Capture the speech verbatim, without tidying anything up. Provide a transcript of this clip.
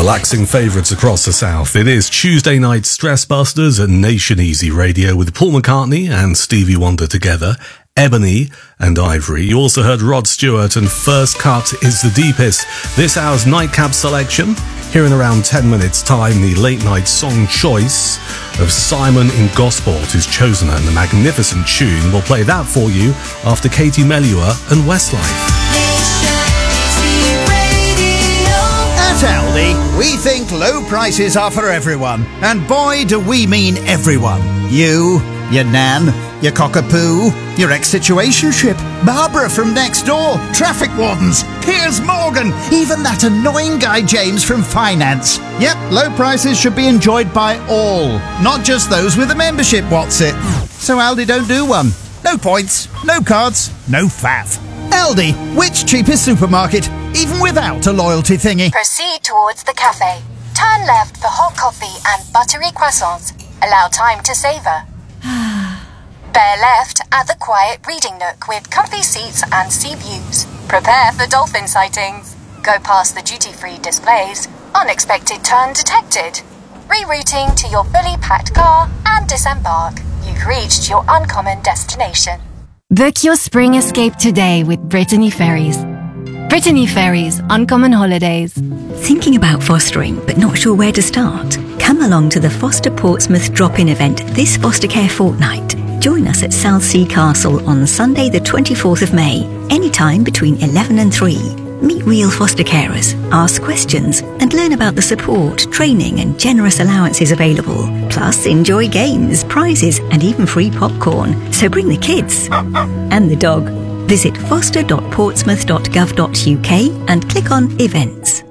Relaxing favourites across the south. It is Tuesday night Stress Busters at Nation Easy Radio with Paul McCartney and Stevie Wonder together, Ebony and Ivory. You also heard Rod Stewart and First Cut is the Deepest. This hour's nightcap selection. Here in around ten minutes time, the late night song choice of Simon in Gosport, who's chosen a magnificent tune. We'll play that for you after Katie Melua and Westlife. Aldi, we think low prices are for everyone. And boy, do we mean everyone. You, your nan, your cockapoo, your ex-situationship, Barbara from next door, traffic wardens, Piers Morgan, even that annoying guy James from finance. Yep, low prices should be enjoyed by all, not just those with a membership, what's it? So Aldi don't do one. No points, no cards, no faff. Aldi, which cheapest supermarket, even without a loyalty thingy? Proceed towards the cafe. Turn left for hot coffee and buttery croissants. Allow time to savour. Bear left at the quiet reading nook with comfy seats and sea views. Prepare for dolphin sightings. Go past the duty-free displays. Unexpected turn detected. Rerouting to your fully packed car and disembark. You've reached your uncommon destination. Book your spring escape today with Brittany Ferries. Brittany Ferries, Uncommon Holidays. Thinking about fostering but not sure where to start? Come along to the Foster Portsmouth drop-in event this Foster Care fortnight. Join us at Southsea Castle on Sunday the twenty-fourth of May, anytime between eleven and three. Meet real foster carers, ask questions and learn about the support, training and generous allowances available. Plus enjoy games, prizes and even free popcorn. So bring the kids and the dog. Visit foster dot portsmouth dot gov dot uk and click on Events.